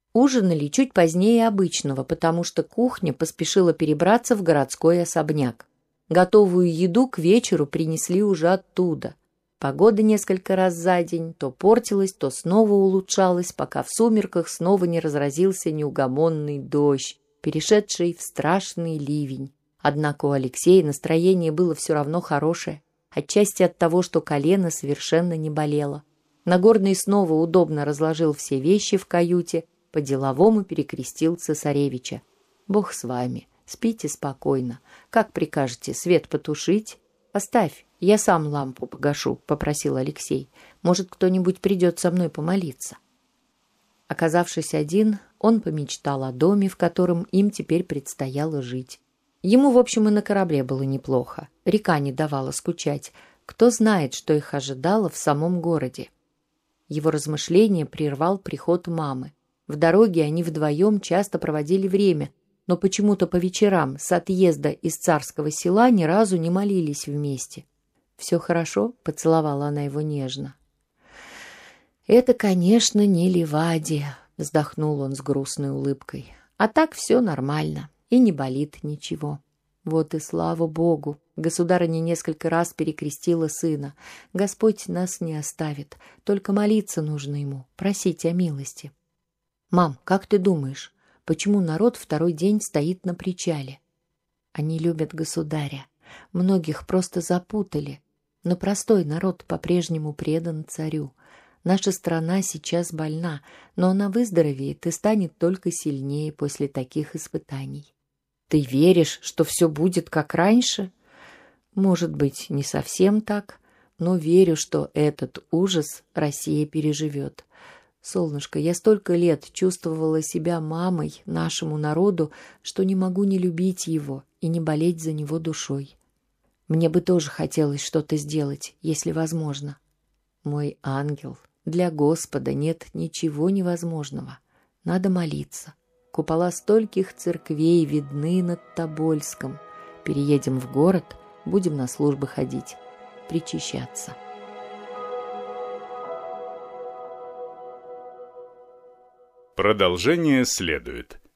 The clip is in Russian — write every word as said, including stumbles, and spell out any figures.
Ужинали чуть позднее обычного, потому что кухня поспешила перебраться в городской особняк. Готовую еду к вечеру принесли уже оттуда. Погода несколько раз за день то портилась, то снова улучшалась, пока в сумерках снова не разразился неугомонный дождь, перешедший в страшный ливень. Однако у Алексея настроение было все равно хорошее, отчасти от того, что колено совершенно не болело. Нагорный снова удобно разложил все вещи в каюте, по-деловому перекрестил цесаревича. «Бог с вами, спите спокойно. Как прикажете, свет потушить?» «Оставь, я сам лампу погашу», — попросил Алексей. «Может, кто-нибудь придет со мной помолиться». Оказавшись один, он помечтал о доме, в котором им теперь предстояло жить. Ему, в общем, и на корабле было неплохо. Река не давала скучать. Кто знает, что их ожидало в самом городе. Его размышления прервал приход мамы. В дороге они вдвоем часто проводили время, но почему-то по вечерам с отъезда из царского села ни разу не молились вместе. «Все хорошо?» — поцеловала она его нежно. «Это, конечно, не Ливадия», — вздохнул он с грустной улыбкой. «А так все нормально, и не болит ничего». «Вот и слава Богу!» — государыня несколько раз перекрестила сына. «Господь нас не оставит, только молиться нужно ему, просить о милости». «Мам, как ты думаешь, почему народ второй день стоит на причале?» «Они любят государя. Многих просто запутали. Но простой народ по-прежнему предан царю. Наша страна сейчас больна, но она выздоровеет и станет только сильнее после таких испытаний». «Ты веришь, что все будет как раньше?» «Может быть, не совсем так, но верю, что этот ужас Россия переживет. Солнышко, я столько лет чувствовала себя мамой нашему народу, что не могу не любить его и не болеть за него душой. Мне бы тоже хотелось что-то сделать, если возможно. Мой ангел, для Господа нет ничего невозможного. Надо молиться. Купола стольких церквей видны над Тобольском. Переедем в город, будем на службы ходить, причащаться». Продолжение следует.